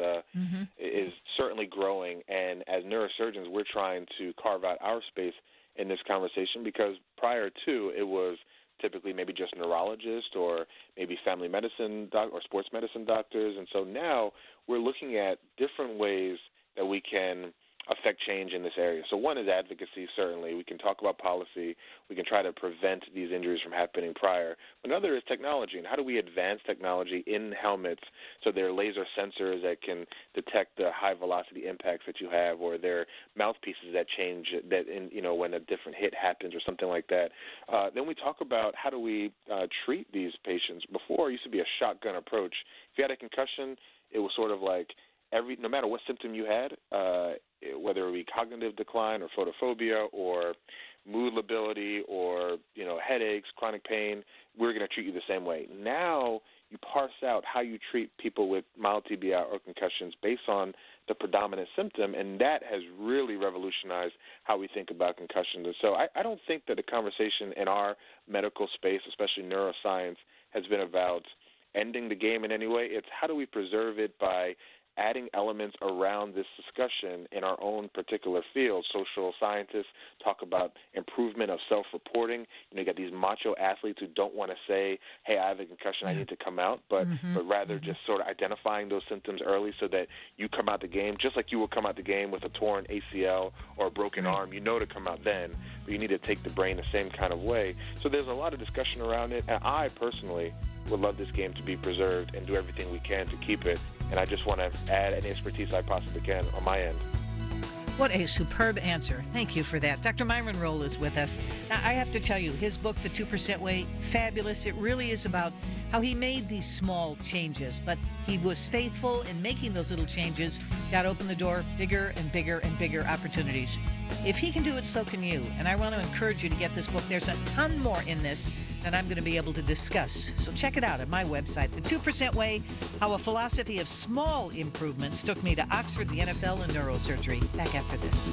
is certainly growing. And as neurosurgeons, we're trying to carve out our space in this conversation, because prior to, it was typically maybe just neurologists or maybe family medicine or sports medicine doctors. And so now we're looking at different ways that we can affect change in this area. So one is advocacy, certainly. We can talk about policy. We can try to prevent these injuries from happening prior. Another is technology, and how do we advance technology in helmets so there are laser sensors that can detect the high-velocity impacts that you have, or there are mouthpieces that change that when a different hit happens or something like that. Then we talk about how do we treat these patients. Before, it used to be a shotgun approach. If you had a concussion, it was sort of like no matter what symptom you had, whether it be cognitive decline or photophobia or mood lability or headaches, chronic pain, we're going to treat you the same way. Now you parse out how you treat people with mild TBI or concussions based on the predominant symptom, and that has really revolutionized how we think about concussions. And so I don't think that the conversation in our medical space, especially neuroscience, has been about ending the game in any way. It's how do we preserve it by adding elements around this discussion in our own particular field. Social scientists talk about improvement of self-reporting. You got these macho athletes who don't want to say, hey, I have a concussion, I need to come out, but rather just sort of identifying those symptoms early so that you come out the game, just like you will come out the game with a torn ACL or a broken arm. To come out then, but you need to take the brain the same kind of way. So there's a lot of discussion around it, and I personally would love this game to be preserved and do everything we can to keep it. And I just want to add any expertise I possibly can on my end. What a superb answer. Thank you for that. Dr. Myron Rolle is with us. Now, I have to tell you, his book, The 2% Way, fabulous. It really is about how he made these small changes, but he was faithful in making those little changes. God opened the door, bigger and bigger and bigger opportunities. If he can do it, so can you. And I want to encourage you to get this book. There's a ton more in this than I'm going to be able to discuss. So check it out at my website, The 2% Way, How a Philosophy of Small Improvements Took Me to Oxford, the NFL, and Neurosurgery. Back after this.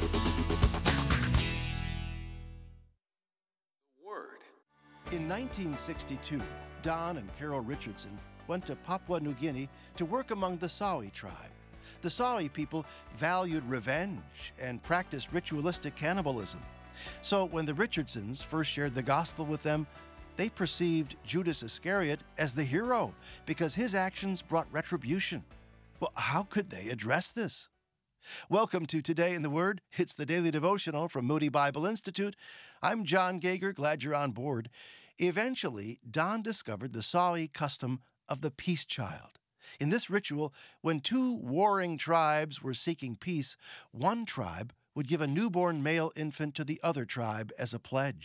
In 1962, Don and Carol Richardson went to Papua New Guinea to work among the Sawi tribe. The Sawi people valued revenge and practiced ritualistic cannibalism. So when the Richardsons first shared the gospel with them, they perceived Judas Iscariot as the hero because his actions brought retribution. Well, how could they address this? Welcome to Today in the Word. It's the daily devotional from Moody Bible Institute. I'm John Gager, glad you're on board. Eventually, Don discovered the Sawi custom of the peace child. In this ritual, when two warring tribes were seeking peace, one tribe would give a newborn male infant to the other tribe as a pledge.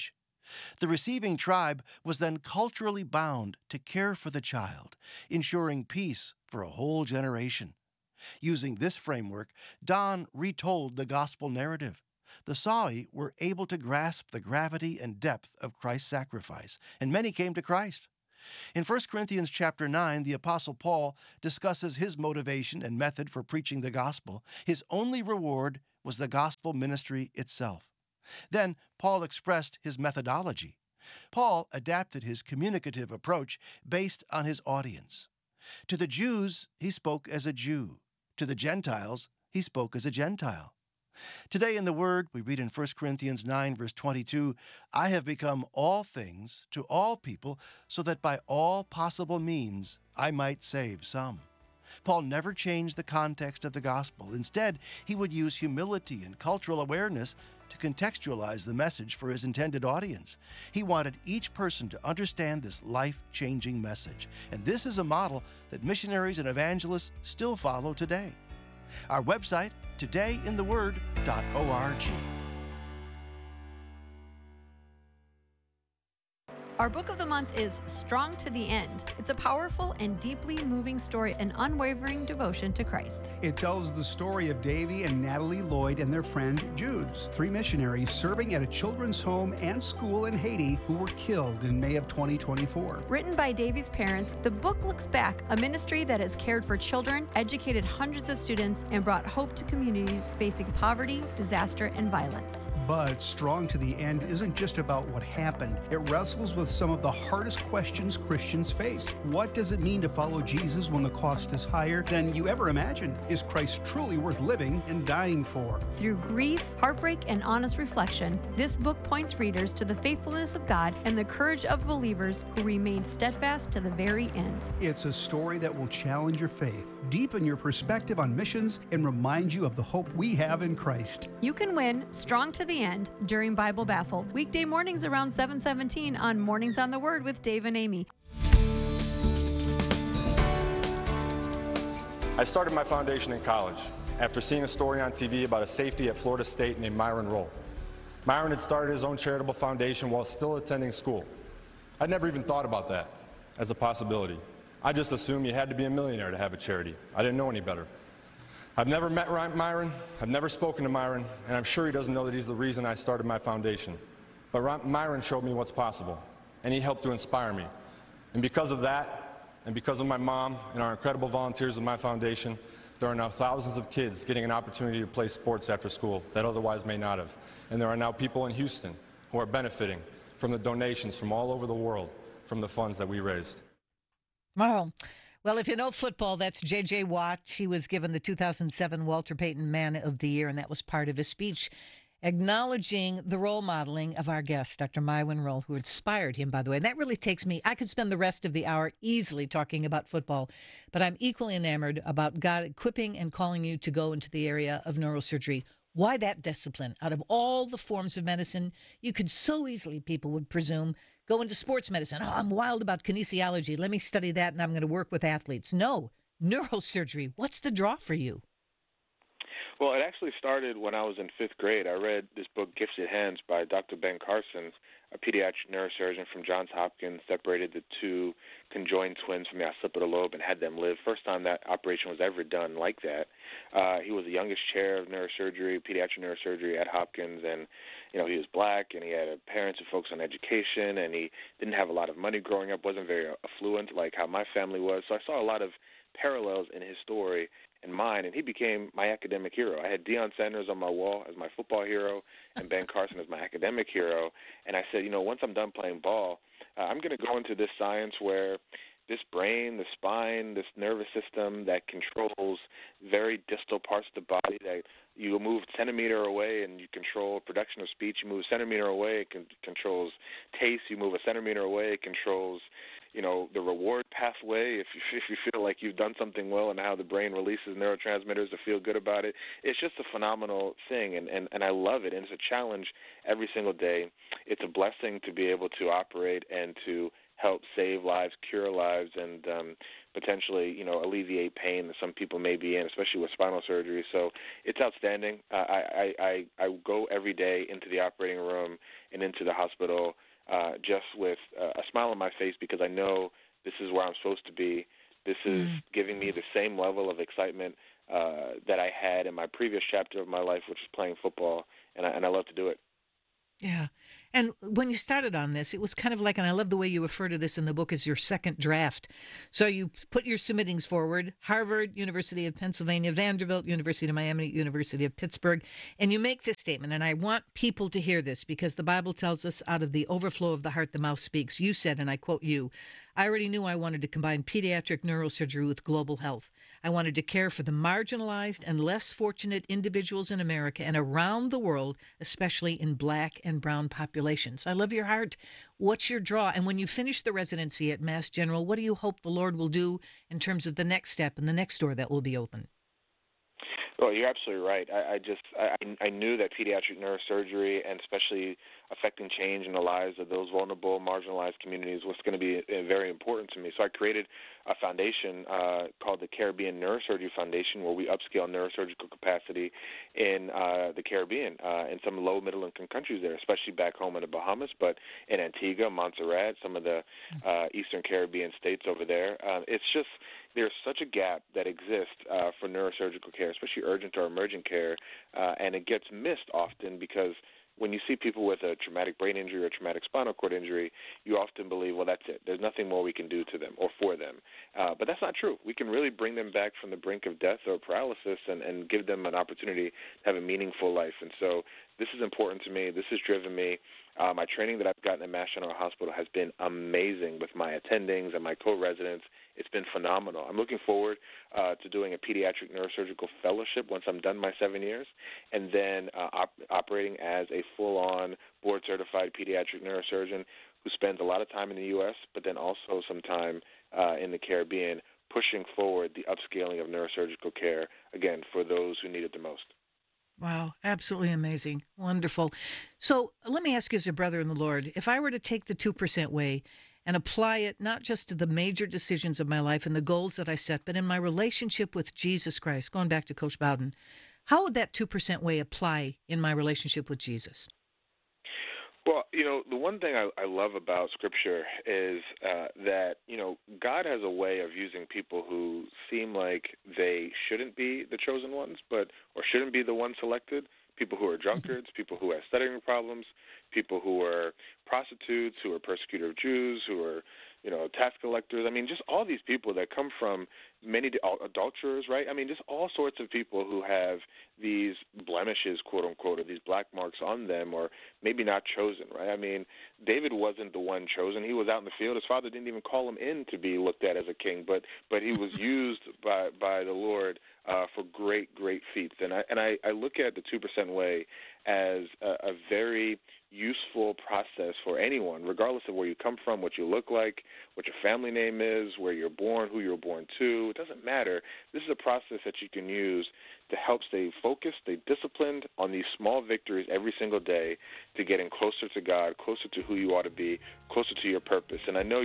The receiving tribe was then culturally bound to care for the child, ensuring peace for a whole generation. Using this framework, Don retold the gospel narrative. The Sawi were able to grasp the gravity and depth of Christ's sacrifice, and many came to Christ. In 1 Corinthians chapter 9, the Apostle Paul discusses his motivation and method for preaching the gospel. His only reward was the gospel ministry itself. Then Paul expressed his methodology. Paul adapted his communicative approach based on his audience. To the Jews, he spoke as a Jew. To the Gentiles, he spoke as a Gentile. Today in the Word, we read in 1 Corinthians 9, verse 22, I have become all things to all people, so that by all possible means I might save some. Paul never changed the context of the gospel. Instead, he would use humility and cultural awareness to contextualize the message for his intended audience. He wanted each person to understand this life-changing message. And this is a model that missionaries and evangelists still follow today. Our website, todayintheword.org. Our book of the month is Strong to the End. It's a powerful and deeply moving story, an unwavering devotion to Christ. It tells the story of Davy and Natalie Lloyd and their friend Judes, 3 missionaries serving at a children's home and school in Haiti who were killed in May of 2024. Written by Davy's parents, the book looks back, a ministry that has cared for children, educated hundreds of students, and brought hope to communities facing poverty, disaster, and violence. But Strong to the End isn't just about what happened. It wrestles with some of the hardest questions Christians face. What does it mean to follow Jesus when the cost is higher than you ever imagined? Is Christ truly worth living and dying for? Through grief, heartbreak, and honest reflection, this book points readers to the faithfulness of God and the courage of believers who remain steadfast to the very end. It's a story that will challenge your faith, deepen your perspective on missions, and remind you of the hope we have in Christ. You can win Strong to the End during Bible Baffle, weekday mornings around 7:17 on Mornings on the Word with Dave and Amy. I started my foundation in college after seeing a story on TV about a safety at Florida State named Myron Rolle. Myron had started his own charitable foundation while still attending school. I'd never even thought about that as a possibility. I just assumed you had to be a millionaire to have a charity. I didn't know any better. I've never met Myron, I've never spoken to Myron, and I'm sure he doesn't know that he's the reason I started my foundation. But Myron showed me what's possible, and he helped to inspire me. And because of that, and because of my mom and our incredible volunteers of my foundation, there are now thousands of kids getting an opportunity to play sports after school that otherwise may not have. And there are now people in Houston who are benefiting from the donations from all over the world from the funds that we raised. Wow. Well, if you know football, that's J.J. Watt. He was given the 2007 Walter Payton Man of the Year, and that was part of his speech acknowledging the role modeling of our guest, Dr. Myron Rolle, who inspired him, by the way. And that really takes me, I could spend the rest of the hour easily talking about football, but I'm equally enamored about God equipping and calling you to go into the area of neurosurgery. Why that discipline? Out of all the forms of medicine, you could so easily, people would presume, go into sports medicine. Oh, I'm wild about kinesiology. Let me study that, and I'm going to work with athletes. No, neurosurgery. What's the draw for you? Well, it actually started when I was in 5th grade. I read this book, Gifted Hands, by Dr. Ben Carson, a pediatric neurosurgeon from Johns Hopkins, separated the 2 conjoined twins from the occipital lobe and had them live. First time that operation was ever done like that. He was the youngest chair of neurosurgery, pediatric neurosurgery at Hopkins, and he was black, and he had parents who focused on education, and he didn't have a lot of money growing up, wasn't very affluent like how my family was. So I saw a lot of parallels in his story and mine, and he became my academic hero. I had Deion Sanders on my wall as my football hero and Ben Carson as my academic hero, and I said, once I'm done playing ball, I'm going to go into this science where this brain, the spine, this nervous system that controls very distal parts of the body, that you move a centimeter away and you control production of speech, you move a centimeter away, it controls taste, you move a centimeter away, it controls the reward pathway, if you feel like you've done something well, and how the brain releases neurotransmitters to feel good about it. It's just a phenomenal thing, and I love it, and it's a challenge every single day. It's a blessing to be able to operate and to help save lives, cure lives, and potentially, alleviate pain that some people may be in, especially with spinal surgery. So it's outstanding. I go every day into the operating room and into the hospital just with a smile on my face, because I know this is where I'm supposed to be. This is giving me the same level of excitement that I had in my previous chapter of my life, which was playing football, and I love to do it. Yeah. And when you started on this, it was kind of like, and I love the way you refer to this in the book as your second draft. So you put your submittings forward: Harvard, University of Pennsylvania, Vanderbilt, University of Miami, University of Pittsburgh. And you make this statement, and I want people to hear this because the Bible tells us out of the overflow of the heart, the mouth speaks. You said, and I quote you, "I already knew I wanted to combine pediatric neurosurgery with global health. I wanted to care for the marginalized and less fortunate individuals in America and around the world, especially in Black and brown populations." I love your heart. What's your draw? And when you finish the residency at Mass General, what do you hope the Lord will do in terms of the next step and the next door that will be open? Well, you're absolutely right. I knew that pediatric neurosurgery, and especially affecting change in the lives of those vulnerable, marginalized communities, was going to be very important to me. So I created a foundation called the Caribbean Neurosurgery Foundation, where we upscale neurosurgical capacity in the Caribbean, in some low, middle-income countries there, especially back home in the Bahamas, but in Antigua, Montserrat, some of the Eastern Caribbean states over there. It's just, there's such a gap that exists for neurosurgical care, especially urgent or emergent care, and it gets missed often because when you see people with a traumatic brain injury or traumatic spinal cord injury, you often believe, well, that's it. There's nothing more we can do to them or for them. But that's not true. We can really bring them back from the brink of death or paralysis and give them an opportunity to have a meaningful life. And so this is important to me. This has driven me. My training that I've gotten at Mass General Hospital has been amazing with my attendings and my co-residents. It's been phenomenal. I'm looking forward to doing a pediatric neurosurgical fellowship once I'm done my 7 years, and then operating as a full-on board-certified pediatric neurosurgeon who spends a lot of time in the U.S., but then also some time in the Caribbean, pushing forward the upscaling of neurosurgical care, again, for those who need it the most. Wow, absolutely amazing. Wonderful. So let me ask you, as a brother in the Lord, if I were to take the 2% way and apply it not just to the major decisions of my life and the goals that I set, but in my relationship with Jesus Christ, going back to Coach Bowden, how would that 2% way apply in my relationship with Jesus? Well, the one thing I love about Scripture is that, God has a way of using people who seem like they shouldn't be the chosen ones, or shouldn't be the ones selected, people who are drunkards, people who have stuttering problems, people who are prostitutes, who are persecutor of Jews, who are, tax collectors. I mean, just all these people that come from many adulterers, right? I mean, just all sorts of people who have these blemishes, quote unquote, or these black marks on them, or maybe not chosen, right? I mean, David wasn't the one chosen. He was out in the field. His father didn't even call him in to be looked at as a king, but he was used by the Lord for great feats. And I look at the 2% way as a very useful process for anyone, regardless of where you come from, what you look like, what your family name is, where you're born, who you're born to. It doesn't matter. This is a process that you can use to help stay focused, stay disciplined on these small victories every single day to getting closer to God, closer to who you ought to be, closer to your purpose. And I know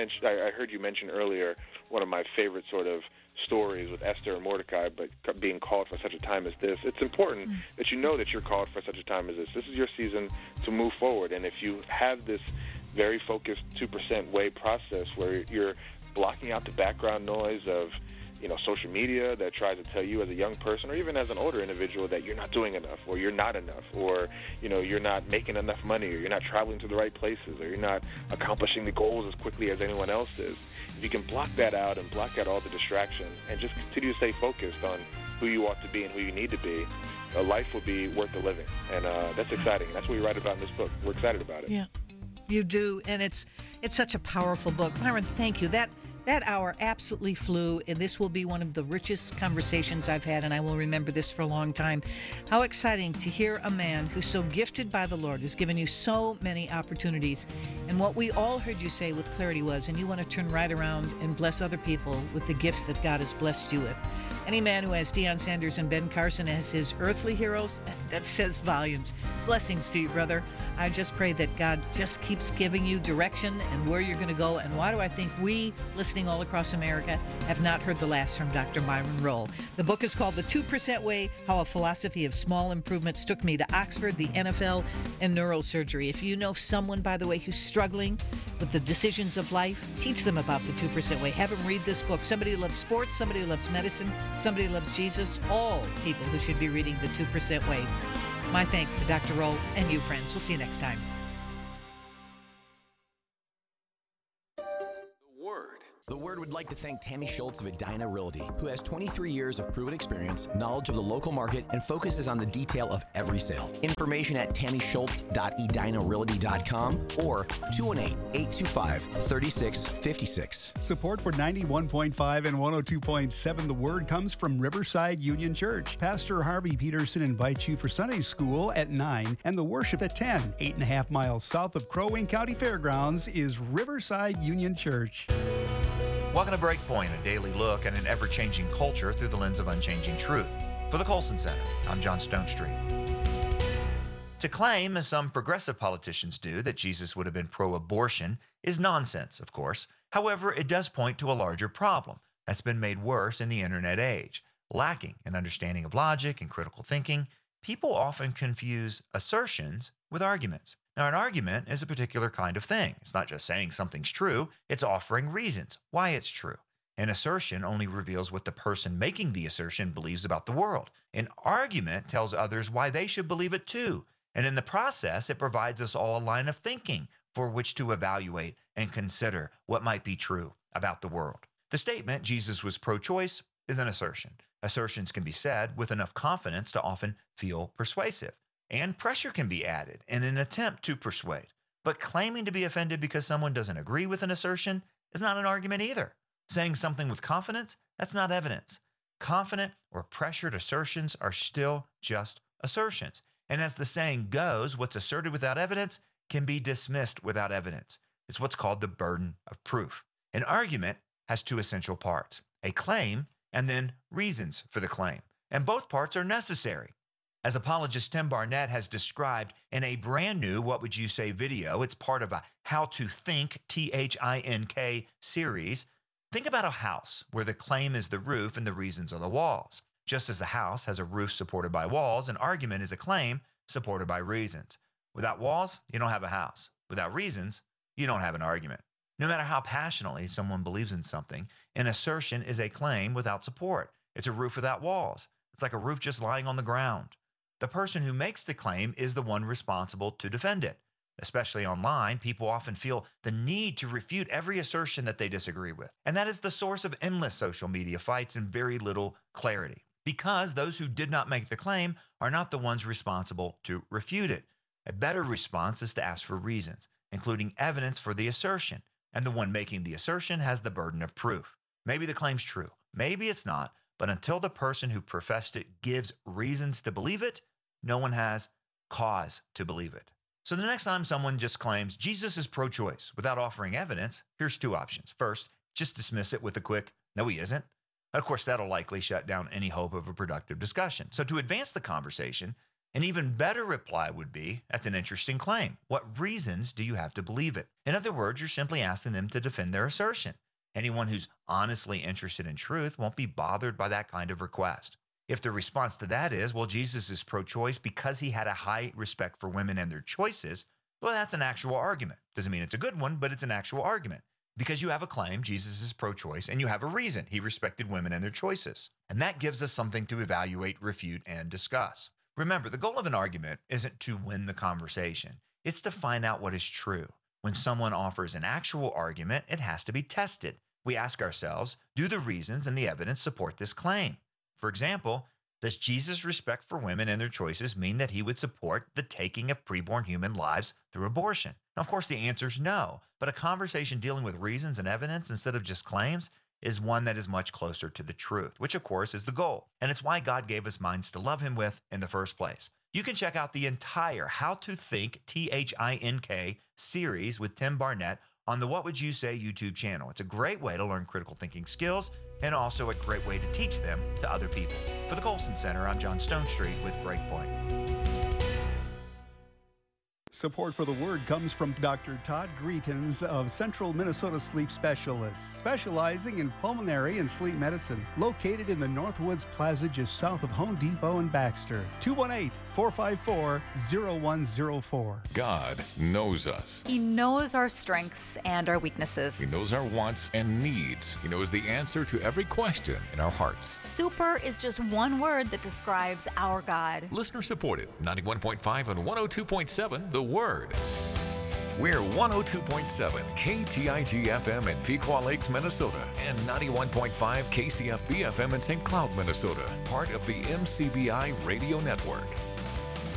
I heard you mention earlier one of my favorite sort of stories with Esther and Mordecai, but being called for such a time as this. It's important that you know that you're called for such a time as this. This is your season to move forward. And if you have this very focused 2% way process where you're blocking out the background noise of social media that tries to tell you as a young person or even as an older individual that you're not doing enough or you're not enough or, you're not making enough money or you're not traveling to the right places or you're not accomplishing the goals as quickly as anyone else is. If you can block that out and block out all the distraction and just continue to stay focused on who you ought to be and who you need to be, life will be worth the living. And that's exciting. That's what we write about in this book. We're excited about it. Yeah, you do. And it's such a powerful book. Myron, thank you. That hour absolutely flew, and this will be one of the richest conversations I've had, and I will remember this for a long time. How exciting to hear a man who's so gifted by the Lord, who's given you so many opportunities. And what we all heard you say with clarity was, and you want to turn right around and bless other people with the gifts that God has blessed you with. Any man who has Deion Sanders and Ben Carson as his earthly heroes, that says volumes. Blessings to you, brother. I just pray that God just keeps giving you direction and where you're going to go. And why do I think we, listening all across America, have not heard the last from Dr. Myron Rolle? The book is called The 2% Way, How a Philosophy of Small Improvements Took Me to Oxford, the NFL, and Neurosurgery. If you know someone, by the way, who's struggling with the decisions of life, teach them about the 2% Way. Have them read this book. Somebody who loves sports, somebody who loves medicine, somebody who loves Jesus, all people who should be reading the 2% Way. My thanks to Dr. Rolle and you, friends. We'll see you next time. The Word would like to thank Tammy Schultz of Edina Realty, who has 23 years of proven experience, knowledge of the local market, and focuses on the detail of every sale. Information at tammyschultz.edinarealty.com or 218-825-3656. Support for 91.5 and 102.7 The Word comes from Riverside Union Church. Pastor Harvey Peterson invites you for Sunday school at 9 and the worship at 10. 8.5 miles south of Crow Wing County Fairgrounds is Riverside Union Church. Welcome to Breakpoint, a daily look at an ever-changing culture through the lens of unchanging truth. For the Colson Center, I'm John Stonestreet. To claim, as some progressive politicians do, that Jesus would have been pro-abortion is nonsense, of course. However, it does point to a larger problem that's been made worse in the internet age. Lacking an understanding of logic and critical thinking, people often confuse assertions with arguments. Now, an argument is a particular kind of thing. It's not just saying something's true, it's offering reasons why it's true. An assertion only reveals what the person making the assertion believes about the world. An argument tells others why they should believe it too. And in the process, it provides us all a line of thinking for which to evaluate and consider what might be true about the world. The statement, Jesus was pro-choice, is an assertion. Assertions can be said with enough confidence to often feel persuasive. And pressure can be added in an attempt to persuade. But claiming to be offended because someone doesn't agree with an assertion is not an argument either. Saying something with confidence, that's not evidence. Confident or pressured assertions are still just assertions. And as the saying goes, what's asserted without evidence can be dismissed without evidence. It's what's called the burden of proof. An argument has two essential parts, a claim and then reasons for the claim. And both parts are necessary. As apologist Tim Barnett has described in a brand new What Would You Say video, it's part of a How to Think, THINK series. Think about a house where the claim is the roof and the reasons are the walls. Just as a house has a roof supported by walls, an argument is a claim supported by reasons. Without walls, you don't have a house. Without reasons, you don't have an argument. No matter how passionately someone believes in something, an assertion is a claim without support. It's a roof without walls. It's like a roof just lying on the ground. The person who makes the claim is the one responsible to defend it. Especially online, people often feel the need to refute every assertion that they disagree with. And that is the source of endless social media fights and very little clarity. Because those who did not make the claim are not the ones responsible to refute it. A better response is to ask for reasons, including evidence for the assertion. And the one making the assertion has the burden of proof. Maybe the claim's true, maybe it's not, but until the person who professed it gives reasons to believe it, no one has cause to believe it. So the next time someone just claims Jesus is pro-choice without offering evidence, here's two options. First, just dismiss it with a quick, no, he isn't. Of course, that'll likely shut down any hope of a productive discussion. So to advance the conversation, an even better reply would be, that's an interesting claim. What reasons do you have to believe it? In other words, you're simply asking them to defend their assertion. Anyone who's honestly interested in truth won't be bothered by that kind of request. If the response to that is, well, Jesus is pro-choice because he had a high respect for women and their choices, well, that's an actual argument. Doesn't mean it's a good one, but it's an actual argument. Because you have a claim, Jesus is pro-choice, and you have a reason, he respected women and their choices. And that gives us something to evaluate, refute, and discuss. Remember, the goal of an argument isn't to win the conversation. It's to find out what is true. When someone offers an actual argument, it has to be tested. We ask ourselves, do the reasons and the evidence support this claim? For example, does Jesus' respect for women and their choices mean that he would support the taking of preborn human lives through abortion? Now, of course, the answer is no, but a conversation dealing with reasons and evidence instead of just claims is one that is much closer to the truth, which of course is the goal. And it's why God gave us minds to love him with in the first place. You can check out the entire How to Think, THINK series with Tim Barnett on the What Would You Say YouTube channel. It's a great way to learn critical thinking skills and also a great way to teach them to other people. For the Colson Center, I'm John Stonestreet with Breakpoint. Support for the Word comes from Dr. Todd Greetens of Central Minnesota Sleep Specialists, specializing in pulmonary and sleep medicine, located in the Northwoods Plaza just south of Home Depot and Baxter. 218-454-0104. God knows us. He knows our strengths and our weaknesses. He knows our wants and needs. He knows the answer to every question in our hearts. Super is just one word that describes our God. Listener supported, 91.5 and 102.7, The Word. We're 102.7 KTIG FM in Pequot Lakes, Minnesota, and 91.5 KCFB FM in St. Cloud, Minnesota, part of the MCBI Radio Network.